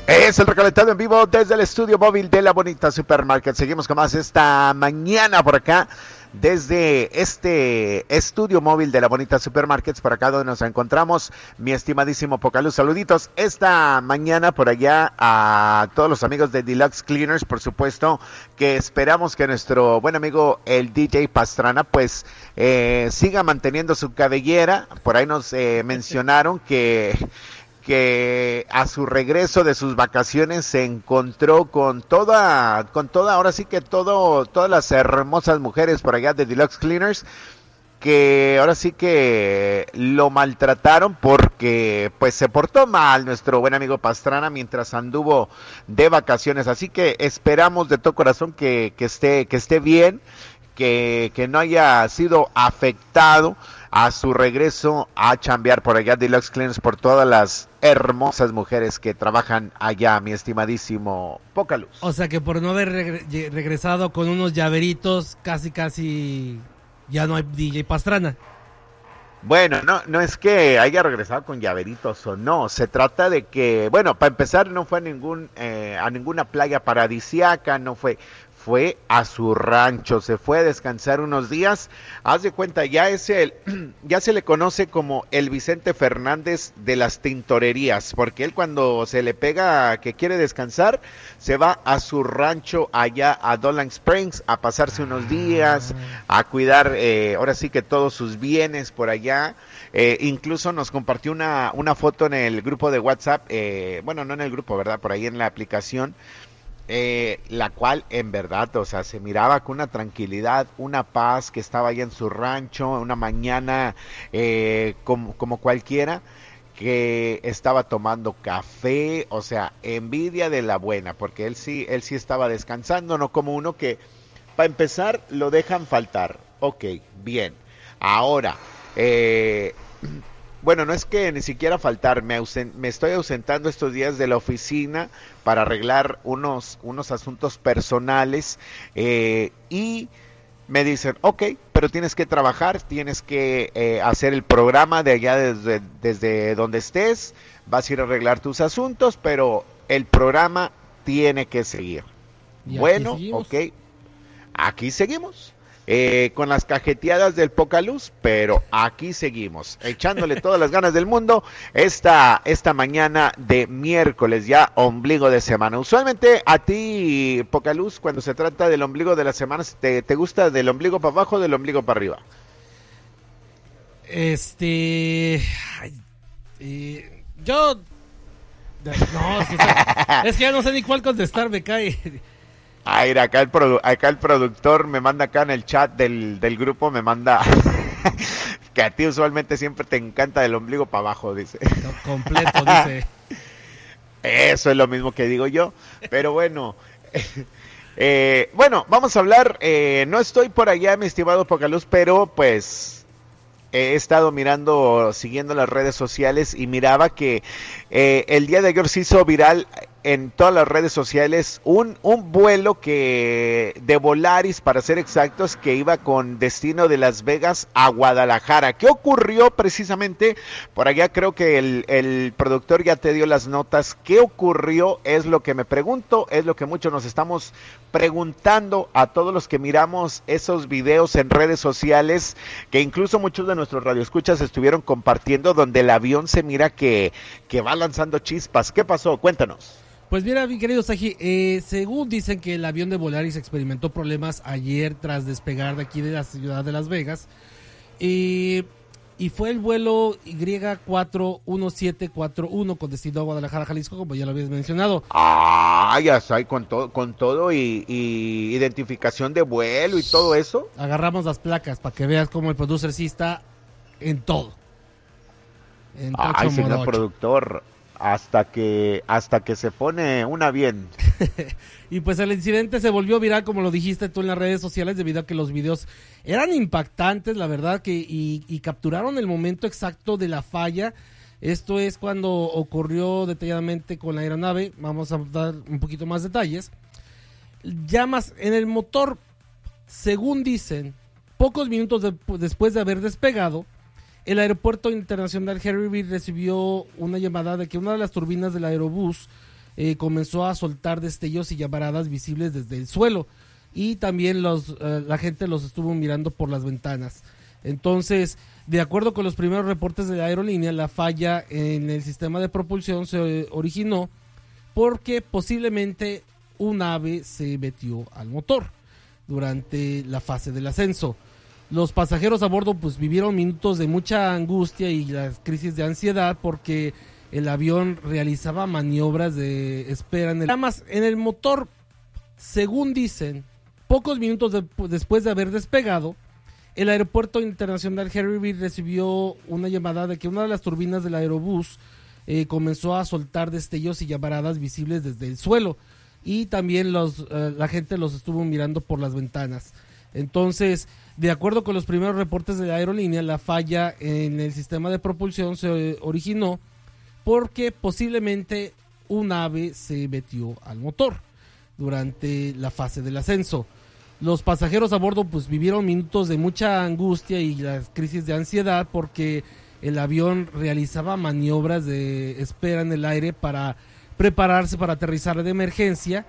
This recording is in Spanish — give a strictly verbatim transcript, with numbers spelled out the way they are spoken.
Es el recalentado en vivo desde el estudio móvil de la Bonita Supermarket. Seguimos con más esta mañana por acá, desde este estudio móvil de la Bonita Supermarket, por acá donde nos encontramos, mi estimadísimo Pocaluz. Saluditos esta mañana por allá a todos los amigos de Deluxe Cleaners, por supuesto, que esperamos que nuestro buen amigo el D J Pastrana, pues, eh, siga manteniendo su cabellera. Por ahí nos eh, mencionaron que... que a su regreso de sus vacaciones se encontró con toda, con toda, ahora sí que todo, todas las hermosas mujeres por allá de Deluxe Cleaners, que ahora sí que lo maltrataron porque pues se portó mal nuestro buen amigo Pastrana mientras anduvo de vacaciones. Así que esperamos de todo corazón que, que esté, que esté bien, que, que no haya sido afectado a su regreso a chambear por allá Deluxe Cleaners, por todas las hermosas mujeres que trabajan allá, mi estimadísimo Pocaluz. O sea que por no haber regre- regresado con unos llaveritos, casi casi ya no hay D J Pastrana. Bueno, no, no es que haya regresado con llaveritos o no, se trata de que, bueno, para empezar no fue a ningún eh, a ninguna playa paradisiaca, no fue, fue a su rancho, se fue a descansar unos días. Haz de cuenta, ya es el, ya se le conoce como el Vicente Fernández de las tintorerías, porque él cuando se le pega que quiere descansar, se va a su rancho allá a Dolan Springs a pasarse unos días, a cuidar, eh, ahora sí que todos sus bienes por allá. Eh, incluso nos compartió una, una foto en el grupo de WhatsApp, eh, bueno, no en el grupo, ¿verdad? Por ahí en la aplicación. Eh, la cual en verdad, o sea, se miraba con una tranquilidad, una paz, que estaba ahí en su rancho, una mañana eh, como, como cualquiera, que estaba tomando café, o sea, envidia de la buena, porque él sí, él sí estaba descansando, no como uno que, para empezar, lo dejan faltar. Ok, bien. Ahora, eh... bueno, no es que ni siquiera faltar, me, ausen, me estoy ausentando estos días de la oficina para arreglar unos, unos asuntos personales eh, y me dicen, ok, pero tienes que trabajar, tienes que eh, hacer el programa de allá desde, desde donde estés, vas a ir a arreglar tus asuntos, pero el programa tiene que seguir. Bueno, ok, aquí seguimos. Eh, con las cajeteadas del Pocaluz, pero aquí seguimos, echándole todas las ganas del mundo esta, esta mañana de miércoles, ya ombligo de semana. Usualmente a ti, Pocaluz, cuando se trata del ombligo de la semana, ¿te, te gusta del ombligo para abajo o del ombligo para arriba? Este... Ay, eh, yo... No, es que, está, es que ya no sé ni cuál contestar, me cae... Ay, acá el, produ- acá el productor me manda acá en el chat del, del grupo, me manda que a ti usualmente siempre te encanta el ombligo para abajo, dice. Completo, dice. Eso es lo mismo que digo yo, pero bueno, eh, bueno, vamos a hablar, eh, no estoy por allá, mi estimado Pocaluz, pero pues he estado mirando, siguiendo las redes sociales y miraba que eh, el día de ayer se hizo viral en todas las redes sociales un, un vuelo que de Volaris, para ser exactos, que iba con destino de Las Vegas a Guadalajara. ¿Qué ocurrió precisamente? Por allá creo que el, el productor ya te dio las notas. ¿Qué ocurrió? Es lo que me pregunto, es lo que muchos nos estamos preguntando a todos los que miramos esos videos en redes sociales, que incluso muchos de nuestros radioescuchas estuvieron compartiendo, donde el avión se mira que, que va lanzando chispas. ¿Qué pasó? Cuéntanos. Pues mira, mi querido Saji, eh, según dicen que el avión de Volaris experimentó problemas ayer tras despegar de aquí de la ciudad de Las Vegas, eh, y fue el vuelo Y cuatro uno siete cuatro uno con destino a Guadalajara, Jalisco, como ya lo habías mencionado. Ah, ya está, con todo, con todo y, y identificación de vuelo y todo eso. Agarramos las placas para que veas cómo el producer sí está en todo. En Ay, señor productor, hasta que hasta que se pone una bien. Y pues el incidente se volvió viral, como lo dijiste tú en las redes sociales, debido a que los videos eran impactantes, la verdad, que y, y capturaron el momento exacto de la falla. Esto es cuando ocurrió detalladamente con la aeronave. Vamos a dar un poquito más detalles. Llamas en el motor, según dicen, pocos minutos de, después de haber despegado, el aeropuerto internacional Harry Reid recibió una llamada de que una de las turbinas del aerobús eh, comenzó a soltar destellos y llamaradas visibles desde el suelo, y también los, eh, la gente los estuvo mirando por las ventanas. Entonces, de acuerdo con los primeros reportes de la aerolínea, la falla en el sistema de propulsión se originó porque posiblemente un ave se metió al motor durante la fase del ascenso. Los pasajeros a bordo pues vivieron minutos de mucha angustia y las crisis de ansiedad porque el avión realizaba maniobras de espera en el, en el motor. Según dicen, pocos minutos de, después de haber despegado, el aeropuerto internacional Harry Reid recibió una llamada de que una de las turbinas del aerobús eh, comenzó a soltar destellos y llamaradas visibles desde el suelo, y también los, eh, la gente los estuvo mirando por las ventanas. Entonces, de acuerdo con los primeros reportes de la aerolínea, la falla en el sistema de propulsión se originó porque posiblemente un ave se metió al motor durante la fase del ascenso. Los pasajeros a bordo pues vivieron minutos de mucha angustia y las crisis de ansiedad porque el avión realizaba maniobras de espera en el aire para prepararse para aterrizar de emergencia,